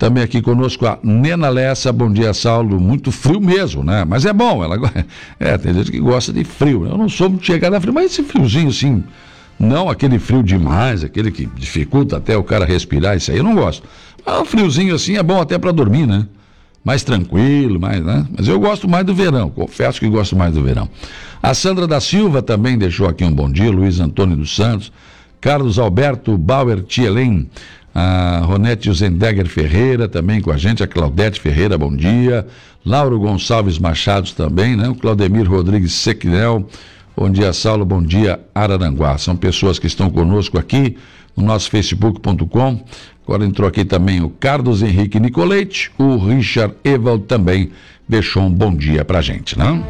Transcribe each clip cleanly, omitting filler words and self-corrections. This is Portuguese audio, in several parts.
Também aqui conosco a Nena Lessa. Bom dia, Saulo. Muito frio mesmo, né? Mas é bom, tem gente que gosta de frio. Eu não sou muito chegado a frio, mas esse friozinho assim, não aquele frio demais, aquele que dificulta até o cara respirar, isso aí eu não gosto. Mas um friozinho assim é bom até para dormir, né? Mais tranquilo, né? Mas eu gosto mais do verão, confesso que gosto mais do verão. A Sandra da Silva também deixou aqui um bom dia, Luiz Antônio dos Santos, Carlos Alberto Bauer Thielen, a Ronete Zendegger Ferreira também com a gente, a Claudete Ferreira, bom dia. Lauro Gonçalves Machado também, né? O Claudemir Rodrigues Sequinel, bom dia, Saulo, bom dia, Araranguá. São pessoas que estão conosco aqui no nosso facebook.com. Agora entrou aqui também o Carlos Henrique Nicolete, o Richard Evald também deixou um bom dia pra gente, né?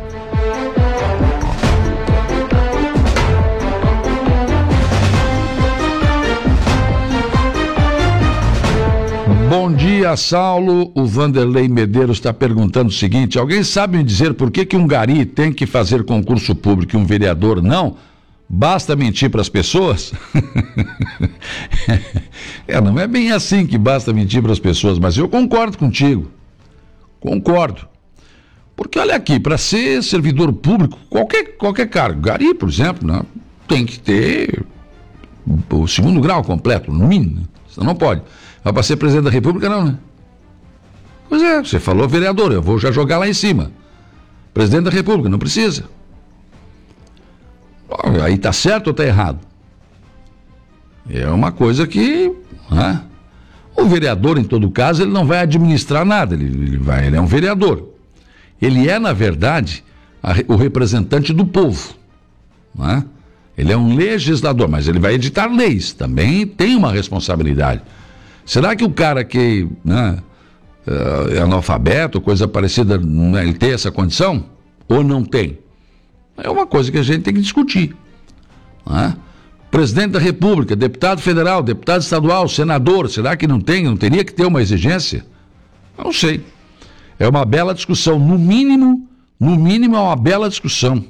Bom dia, Saulo. O Vanderlei Medeiros está perguntando o seguinte: alguém sabe me dizer por que um gari tem que fazer concurso público e um vereador não? Basta mentir para as pessoas? Não é bem assim que basta mentir para as pessoas, mas eu concordo contigo. Concordo. Porque olha aqui, para ser servidor público, qualquer cargo, gari, por exemplo, né, tem que ter o segundo grau completo, no mínimo. Você não pode. Mas para ser presidente da República, não, né? Pois é, você falou vereador, eu vou já jogar lá em cima. Presidente da República, não precisa. Aí tá certo ou tá errado? É uma coisa que, né? O vereador, em todo caso, ele não vai administrar nada, ele é um vereador. Ele é, na verdade, o representante do povo, né? Ele é um legislador, mas ele vai editar leis, também tem uma responsabilidade. Será que o cara que, né, é analfabeto, coisa parecida, né, ele tem essa condição? Ou não tem? É uma coisa que a gente tem que discutir, né? Presidente da República, deputado federal, deputado estadual, senador, será que não teria que ter uma exigência? Não sei. É uma bela discussão, no mínimo é uma bela discussão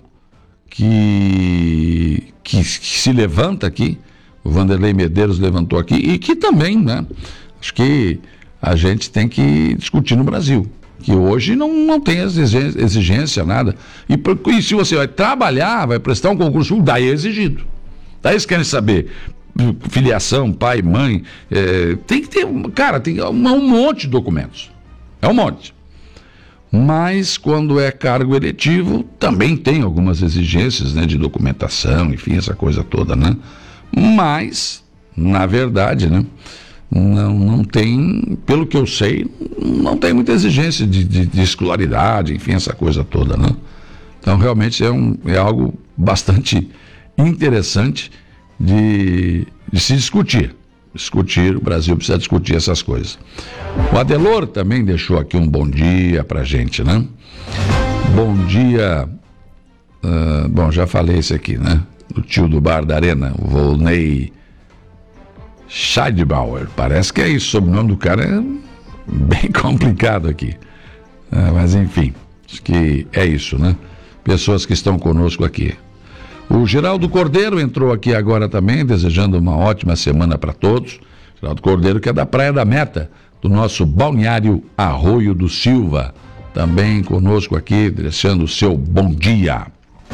que se levanta aqui. O Vanderlei Medeiros levantou aqui e que também, né? Acho que a gente tem que discutir no Brasil, que hoje não tem exigência, nada. E se você vai trabalhar, vai prestar um concurso, daí é exigido. Daí eles querem saber filiação, pai, mãe, tem que ter, cara, tem um monte de documentos. É um monte. Mas quando é cargo eletivo, também tem algumas exigências, né, de documentação, enfim, essa coisa toda, né? Mas, na verdade, né, não tem, pelo que eu sei, não tem muita exigência de escolaridade, enfim, essa coisa toda, né? Então, realmente é algo bastante interessante de se discutir. O Brasil precisa discutir essas coisas. O Adelor também deixou aqui um bom dia pra gente, né? Bom dia, bom, já falei isso aqui, né? O tio do bar da Arena, o Volney Scheidbauer, parece que é isso, o sobrenome do cara é bem complicado aqui, mas enfim, acho que é isso, né? Pessoas que estão conosco aqui. O Geraldo Cordeiro entrou aqui agora também, desejando uma ótima semana para todos. Geraldo Cordeiro, que é da Praia da Meta, do nosso balneário Arroio do Silva, também conosco aqui, deixando o seu bom dia.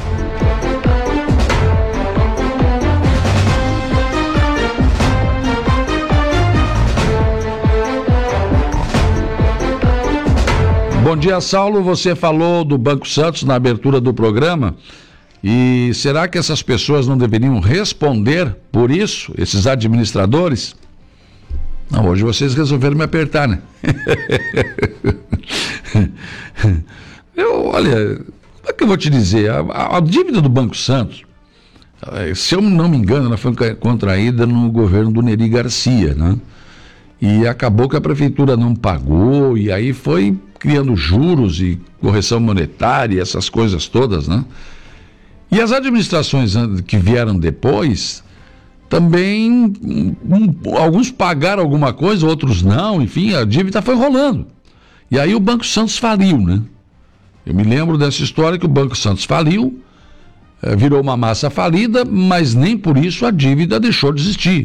Bom dia, Saulo. Você falou do Banco Santos na abertura do programa. E será que essas pessoas não deveriam responder por isso, esses administradores? Não, hoje vocês resolveram me apertar, né? Olha, como é que eu vou te dizer? A dívida do Banco Santos, se eu não me engano, ela foi contraída no governo do Nery Garcia, né? E acabou que a prefeitura não pagou, e aí foi criando juros e correção monetária, essas coisas todas, né? E as administrações que vieram depois, também, alguns pagaram alguma coisa, outros não, enfim, a dívida foi rolando. E aí o Banco Santos faliu, né? Eu me lembro dessa história que o Banco Santos faliu, virou uma massa falida, mas nem por isso a dívida deixou de existir.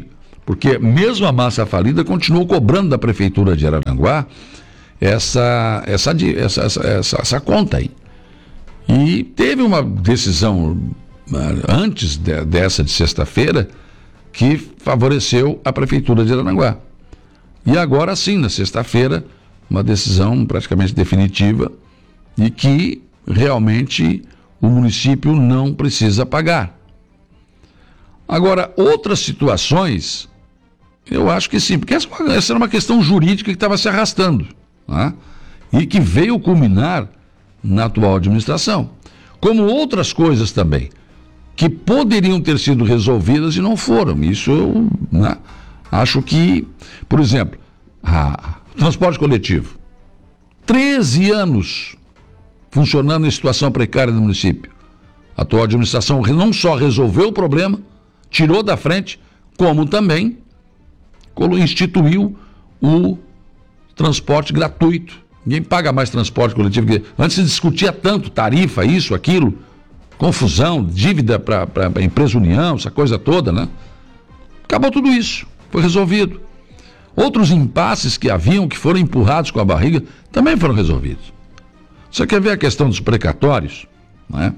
porque mesmo a massa falida continuou cobrando da Prefeitura de Araranguá essa conta aí. E teve uma decisão antes dessa de sexta-feira que favoreceu a Prefeitura de Araranguá. E agora sim, na sexta-feira, uma decisão praticamente definitiva de que realmente o município não precisa pagar. Agora, outras situações, eu acho que sim, porque essa era uma questão jurídica que estava se arrastando, né? E que veio culminar na atual administração. Como outras coisas também, que poderiam ter sido resolvidas e não foram. Isso eu, né, acho que, por exemplo, transporte coletivo. 13 anos funcionando em situação precária no município. A atual administração não só resolveu o problema, tirou da frente, como também instituiu o transporte gratuito. Ninguém paga mais transporte coletivo. Antes se discutia tanto tarifa, isso, aquilo, confusão, dívida para a empresa União, essa coisa toda, né? Acabou tudo isso, foi resolvido. Outros impasses que haviam, que foram empurrados com a barriga, também foram resolvidos. Você quer ver a questão dos precatórios? Né?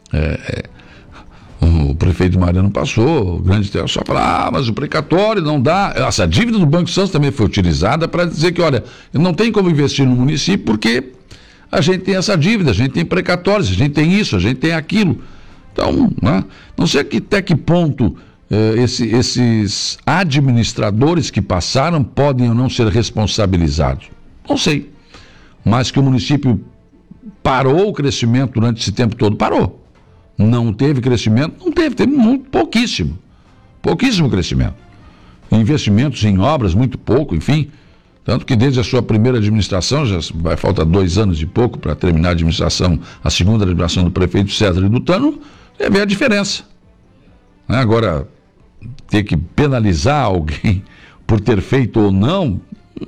O prefeito Mariano passou, o grande só falar, mas o precatório não dá. Essa dívida do Banco Santos também foi utilizada para dizer que, olha, não tem como investir no município porque a gente tem essa dívida, a gente tem precatórios, a gente tem isso, a gente tem aquilo. Então, né? Não sei até que ponto esses administradores que passaram podem ou não ser responsabilizados. Não sei. Mas que o município parou o crescimento durante esse tempo todo, parou. Não teve crescimento? Não teve muito pouquíssimo crescimento. Investimentos em obras, muito pouco, enfim. Tanto que desde a sua primeira administração, já vai faltar 2 anos e pouco para terminar a administração, a segunda administração do prefeito César e do Tano, você vê a diferença. Agora, ter que penalizar alguém por ter feito ou não,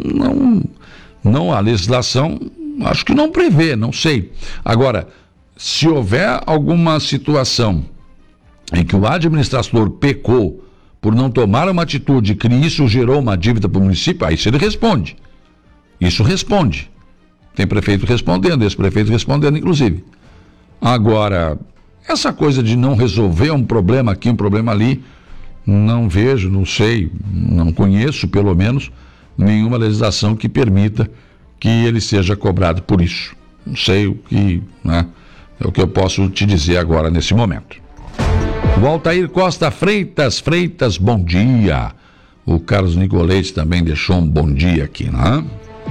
a legislação acho que não prevê, não sei. Agora, se houver alguma situação em que o administrador pecou por não tomar uma atitude que isso gerou uma dívida para o município, aí ele responde. Isso responde. Tem prefeito respondendo, esse prefeito respondendo, inclusive. Agora, essa coisa de não resolver um problema aqui, um problema ali, não vejo, não sei, não conheço, pelo menos, nenhuma legislação que permita que ele seja cobrado por isso. Não sei o que, né? É o que eu posso te dizer agora nesse momento. O Altair Costa Freitas, bom dia. O Carlos Nicolete também deixou um bom dia aqui, né?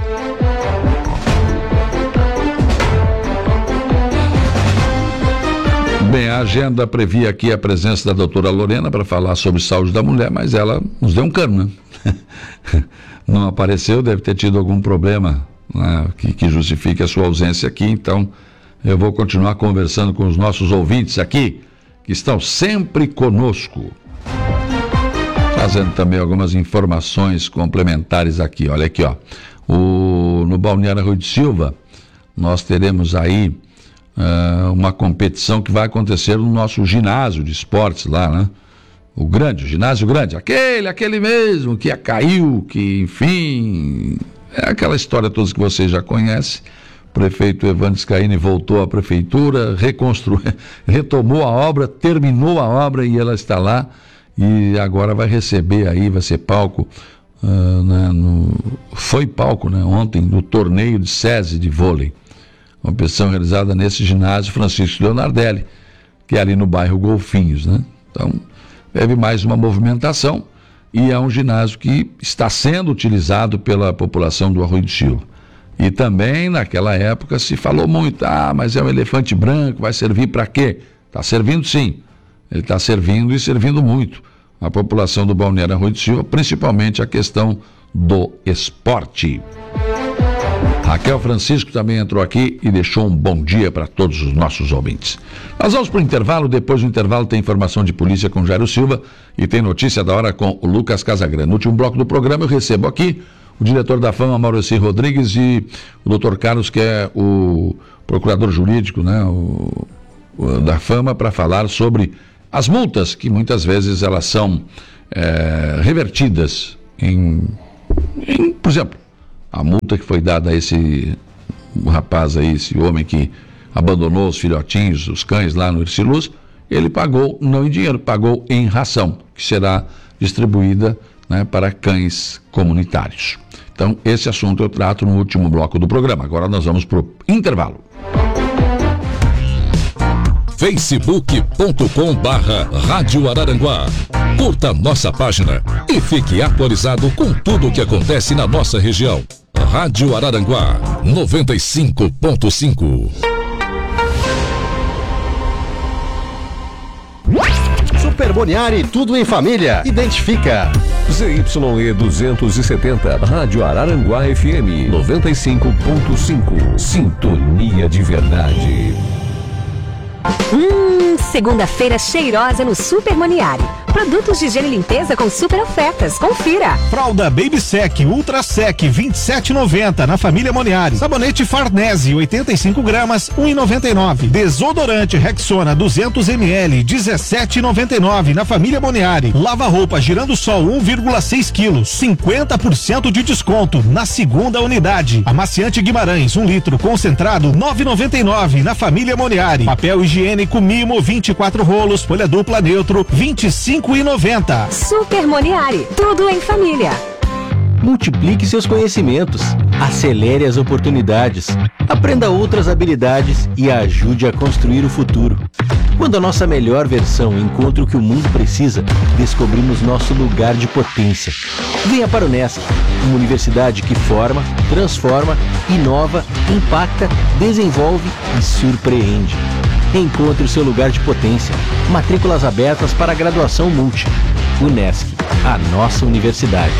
Bem, a agenda previa aqui a presença da doutora Lorena para falar sobre saúde da mulher, mas ela nos deu um cano, né? Não apareceu, deve ter tido algum problema, né, que justifique a sua ausência aqui, então eu vou continuar conversando com os nossos ouvintes aqui, que estão sempre conosco. Trazendo também algumas informações complementares aqui. Olha aqui, ó. No Balneário Rui de Silva, nós teremos aí uma competição que vai acontecer no nosso ginásio de esportes lá, né? O ginásio grande, aquele mesmo que caiu, que enfim, é aquela história toda que vocês já conhecem. O prefeito Evandro Scaini voltou à prefeitura, retomou a obra, terminou a obra e ela está lá e agora vai receber aí, vai ser palco, foi palco, né, ontem, no torneio de SESI de vôlei. Uma competição realizada nesse ginásio Francisco Leonardelli, que é ali no bairro Golfinhos, né? Então, teve mais uma movimentação e é um ginásio que está sendo utilizado pela população do Arroio do Silva. E também, naquela época, se falou muito, mas é um elefante branco, vai servir para quê? Está servindo sim, ele está servindo e servindo muito a população do Balneário Arroio do Silva, principalmente a questão do esporte. Raquel Francisco também entrou aqui e deixou um bom dia para todos os nossos ouvintes. Nós vamos para o intervalo, depois do intervalo tem informação de polícia com Jairo Silva e tem notícia da hora com o Lucas Casagrande. No último bloco do programa eu recebo aqui o diretor da Fama, Maurício Rodrigues, e o doutor Carlos, que é o procurador jurídico, né, da Fama, para falar sobre as multas, que muitas vezes elas são revertidas em, por exemplo, a multa que foi dada a esse rapaz aí, esse homem que abandonou os filhotinhos, os cães lá no Erciluz, ele pagou não em dinheiro, pagou em ração, que será distribuída, né, para cães comunitários. Então, esse assunto eu trato no último bloco do programa. Agora nós vamos para o intervalo. facebook.com/Rádio Araranguá. Curta nossa página e fique atualizado com tudo o que acontece na nossa região. Rádio Araranguá 95.5. Super Boniari, tudo em família. Identifica. ZYE 270, Rádio Araranguá FM 95.5. Sintonia de verdade. Segunda-feira cheirosa no Super Moniari. Produtos de higiene e limpeza com super ofertas. Confira. Fralda Baby Sec Ultra Sec 27,90 na família Moniari. Sabonete Farnese 85 gramas 1,99. Desodorante Rexona 200 ml 17,99 na família Moniari. Lava roupa Girando Sol 1,6 kg 50% de desconto na segunda unidade. Amaciante Guimarães 1 litro concentrado 9,99 na família Moniari. Papel higiênico Mimo 24 rolos folha dupla neutro 25,90. Super Moniari, tudo em família. Multiplique seus conhecimentos, acelere as oportunidades, aprenda outras habilidades e ajude a construir o futuro. Quando a nossa melhor versão encontra o que o mundo precisa, descobrimos nosso lugar de potência. Venha para o Unesc, uma universidade que forma, transforma, inova, impacta, desenvolve e surpreende. Encontre o seu lugar de potência. Matrículas abertas para a graduação multi. Unesc, a nossa universidade.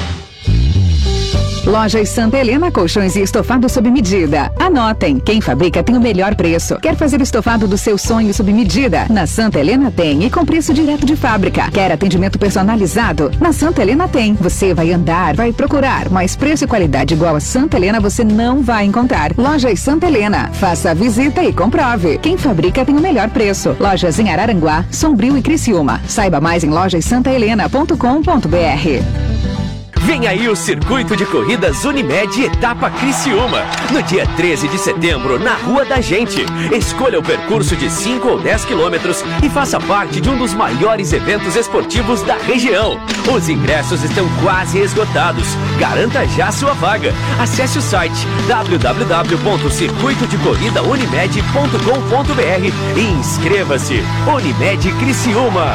Lojas Santa Helena, colchões e estofado sob medida. Anotem, quem fabrica tem o melhor preço. Quer fazer o estofado do seu sonho sob medida? Na Santa Helena tem, e com preço direto de fábrica. Quer atendimento personalizado? Na Santa Helena tem. Você vai andar, vai procurar, mas preço e qualidade igual a Santa Helena você não vai encontrar. Lojas Santa Helena, faça a visita e comprove. Quem fabrica tem o melhor preço. Lojas em Araranguá, Sombrio e Criciúma. Saiba mais em lojassantahelena.com.br. Vem aí o Circuito de Corridas Unimed Etapa Criciúma, no dia 13 de setembro, na Rua da Gente. Escolha o percurso de 5 ou 10 quilômetros e faça parte de um dos maiores eventos esportivos da região. Os ingressos estão quase esgotados. Garanta já sua vaga. Acesse o site www.circuitodecorridaunimed.com.br e inscreva-se. Unimed Criciúma.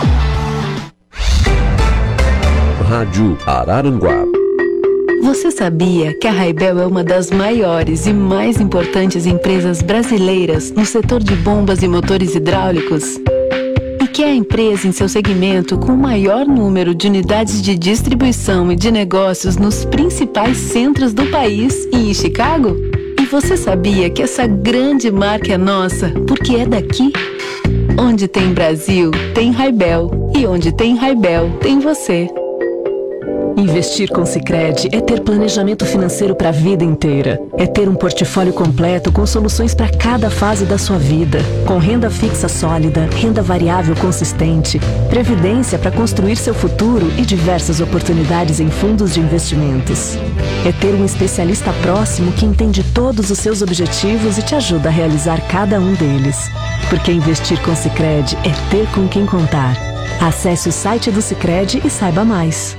Rádio Araranguá. Você sabia que a Raibel é uma das maiores e mais importantes empresas brasileiras no setor de bombas e motores hidráulicos? E que é a empresa em seu segmento com o maior número de unidades de distribuição e de negócios nos principais centros do país e em Chicago? E você sabia que essa grande marca é nossa porque é daqui? Onde tem Brasil, tem Raibel. E onde tem Raibel, tem você. Investir com Sicredi é ter planejamento financeiro para a vida inteira. É ter um portfólio completo com soluções para cada fase da sua vida. Com renda fixa sólida, renda variável consistente, previdência para construir seu futuro e diversas oportunidades em fundos de investimentos. É ter um especialista próximo que entende todos os seus objetivos e te ajuda a realizar cada um deles. Porque investir com Sicredi é ter com quem contar. Acesse o site do Sicredi e saiba mais.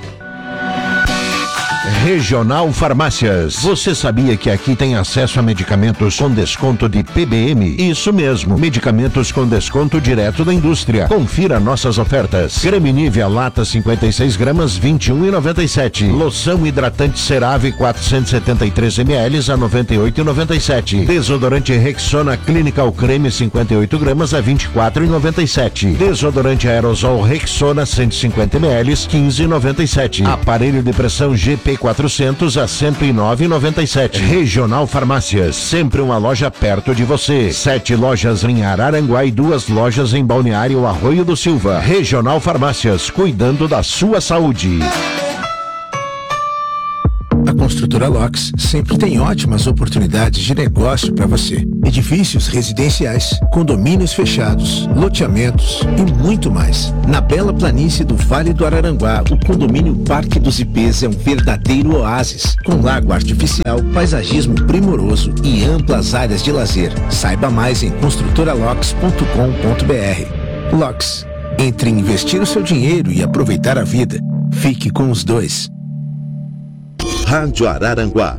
Regional Farmácias. Você sabia que aqui tem acesso a medicamentos com desconto de PBM? Isso mesmo, medicamentos com desconto direto da indústria. Confira nossas ofertas. Creme Nivea lata 56 gramas 21,97. Loção hidratante Cerave 473 ml a 98,97. Desodorante Rexona Clinical Creme 58 gramas a 24,97. Desodorante aerosol Rexona 150 ml 15,97. Aparelho de pressão GP 400 a 109,97. Regional Farmácias, sempre uma loja perto de você. 7 lojas em Araranguá e 2 lojas em Balneário Arroio do Silva. Regional Farmácias, cuidando da sua saúde. Construtora Locks sempre tem ótimas oportunidades de negócio para você. Edifícios residenciais, condomínios fechados, loteamentos e muito mais. Na bela planície do Vale do Araranguá, o condomínio Parque dos Ipês é um verdadeiro oásis, com lago artificial, paisagismo primoroso e amplas áreas de lazer. Saiba mais em construtoralocks.com.br. Locks. Entre investir o seu dinheiro e aproveitar a vida, fique com os dois. Rádio Araranguá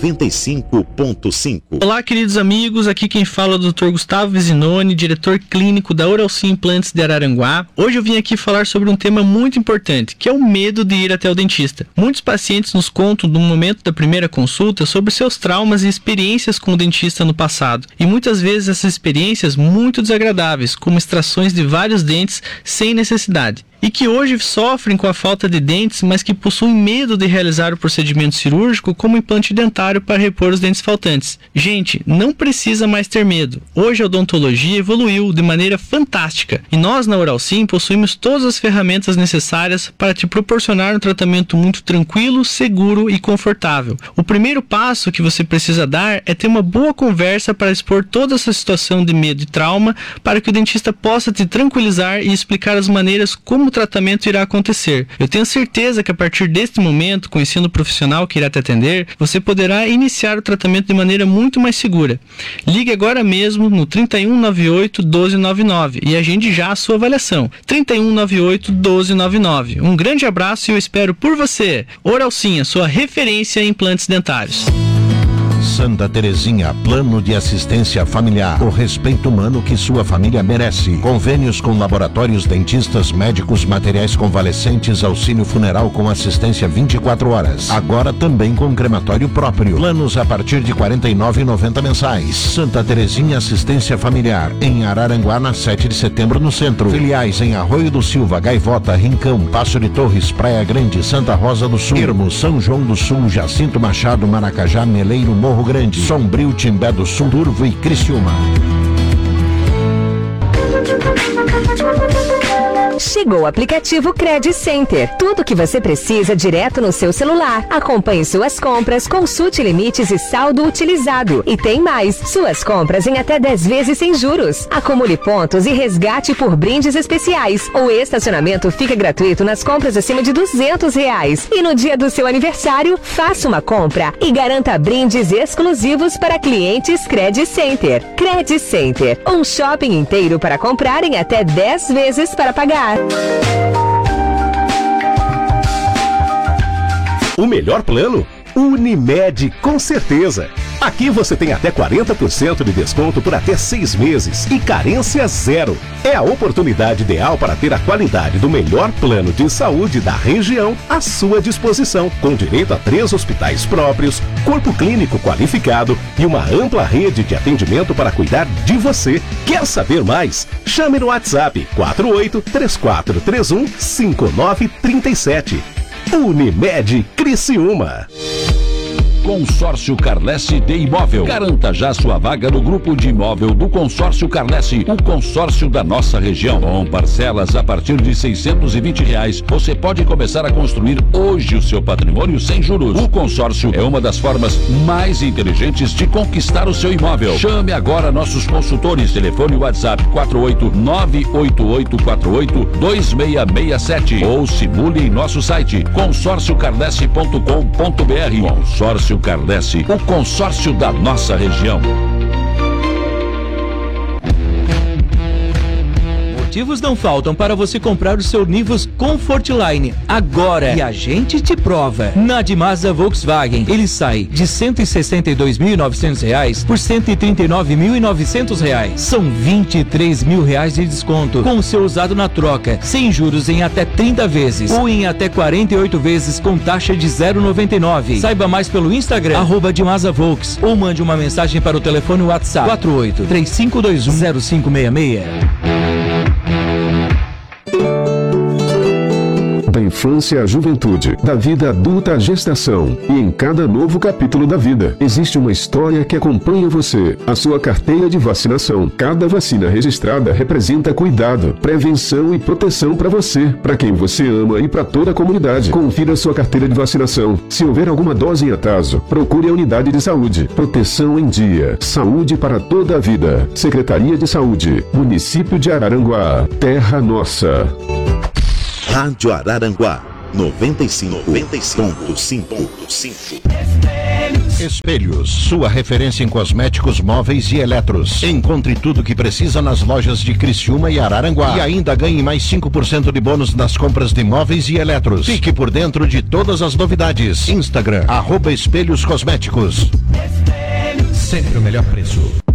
95.5. Olá, queridos amigos, aqui quem fala é o Dr. Gustavo Vizinoni, diretor clínico da Oralci Implantes de Araranguá. Hoje eu vim aqui falar sobre um tema muito importante, que é o medo de ir até o dentista. Muitos pacientes nos contam no momento da primeira consulta sobre seus traumas e experiências com o dentista no passado. E muitas vezes essas experiências muito desagradáveis, como extrações de vários dentes sem necessidade. E que hoje sofrem com a falta de dentes, mas que possuem medo de realizar o procedimento cirúrgico como implante dentário para repor os dentes faltantes. Gente, não precisa mais ter medo. Hoje a odontologia evoluiu de maneira fantástica e nós na Oralci possuímos todas as ferramentas necessárias para te proporcionar um tratamento muito tranquilo, seguro e confortável. O primeiro passo que você precisa dar é ter uma boa conversa para expor toda essa situação de medo e trauma para que o dentista possa te tranquilizar e explicar as maneiras como o tratamento irá acontecer. Eu tenho certeza que a partir deste momento, conhecendo o profissional que irá te atender, você poderá iniciar o tratamento de maneira muito mais segura. Ligue agora mesmo no 3198-1299 e agende já a sua avaliação. 3198-1299. Um grande abraço e eu espero por você. Oralcinha, sua referência em implantes dentários. Santa Terezinha, plano de assistência familiar. O respeito humano que sua família merece. Convênios com laboratórios, dentistas, médicos, materiais convalescentes, auxílio funeral com assistência 24 horas. Agora também com crematório próprio. Planos a partir de R$ 49,90 mensais. Santa Terezinha Assistência Familiar. Em Araranguá, na 7 de setembro, no centro. Filiais em Arroio do Silva, Gaivota, Rincão, Passo de Torres, Praia Grande, Santa Rosa do Sul, Ermo, São João do Sul, Jacinto Machado, Maracajá, Meleiro, Morro Grande, Sombrio, Timbé do Sul, Turvo e Criciúma. Chegou o aplicativo Credit Center. Tudo o que você precisa direto no seu celular. Acompanhe suas compras, consulte limites e saldo utilizado. E tem mais, suas compras em até 10 vezes sem juros. Acumule pontos e resgate por brindes especiais. O estacionamento fica gratuito nas compras acima de R$200. E no dia do seu aniversário, faça uma compra e garanta brindes exclusivos para clientes Credit Center. Credit Center, um shopping inteiro para comprar em até 10 vezes para pagar. O melhor plano? Unimed, com certeza. Aqui você tem até 40% de desconto por até 6 meses e carência zero. É a oportunidade ideal para ter a qualidade do melhor plano de saúde da região à sua disposição, com direito a 3 hospitais próprios, corpo clínico qualificado e uma ampla rede de atendimento para cuidar de você. Quer saber mais? Chame no WhatsApp 48-3431-5937. Unimed Criciúma. Consórcio Carlesse de Imóvel. Garanta já sua vaga no grupo de imóvel do Consórcio Carlesse, o consórcio da nossa região. Com parcelas a partir de R$620, você pode começar a construir hoje o seu patrimônio sem juros. O consórcio é uma das formas mais inteligentes de conquistar o seu imóvel. Chame agora nossos consultores. Telefone WhatsApp 48988482667 ou simule em nosso site consórciocarlesse.com.br. Consórcio Carlesse, o consórcio da nossa região. Motivos não faltam para você comprar o seu Nivus Comfortline agora. E a gente te prova. Na Dimasa Volkswagen, ele sai de R$ 162.900 por R$ 139.900. São R$23 mil de desconto com o seu usado na troca, sem juros em até 30 vezes ou em até 48 vezes com taxa de 0,99. Saiba mais pelo Instagram @Dimasa Volks ou mande uma mensagem para o telefone WhatsApp 48-3521-0566. da infância à juventude, da vida adulta à gestação e em cada novo capítulo da vida. Existe uma história que acompanha você, a sua carteira de vacinação. Cada vacina registrada representa cuidado, prevenção e proteção para você, para quem você ama e para toda a comunidade. Confira sua carteira de vacinação. Se houver alguma dose em atraso, procure a unidade de saúde. Proteção em dia. Saúde para toda a vida. Secretaria de Saúde. Município de Araranguá. Terra nossa. Rádio Araranguá 95.5. Espelhos, sua referência em cosméticos móveis e eletros. Encontre tudo o que precisa nas lojas de Criciúma e Araranguá. E ainda ganhe mais 5% de bônus nas compras de móveis e eletros. Fique por dentro de todas as novidades. Instagram, @Espelhos Cosméticos. Sempre o melhor preço.